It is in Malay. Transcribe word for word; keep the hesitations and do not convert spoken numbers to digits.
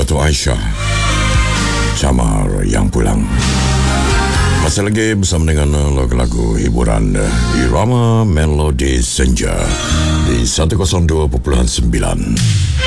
Dato' Aisyah, Camar yang pulang. Masih lagi bersama dengan lagu-lagu hiburan Irama Melodi Senja di seratus dua perpuluhan sembilan.